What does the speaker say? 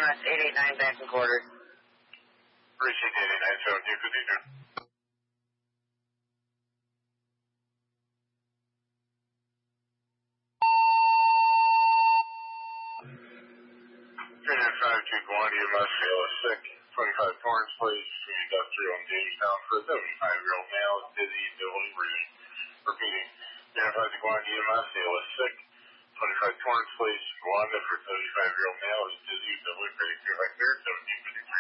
it's 889 back and quarter. Appreciate 889, 72, good evening. Trainer 52 Guan EMS, is sick. 25 Torrance Place, between Industrial and Jamestown for a 75-year-old male is dizzy, difficulty breathing. Repeating, identified the Guan EMS, is sick. 25 Torrance Place, Wanda for a 75-year-old male is dizzy, difficulty breathing. 2 by 3rd, 17.